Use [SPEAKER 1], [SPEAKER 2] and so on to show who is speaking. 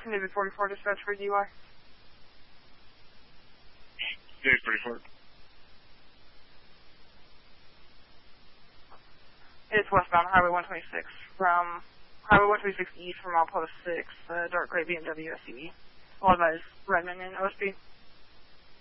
[SPEAKER 1] Navy 44 dispatch for DUI.
[SPEAKER 2] Navy 44.
[SPEAKER 1] It's westbound Highway 126 from Highway 126 east from Outpost 6, dark gray BMW SUV. All advised Redmond and OSP.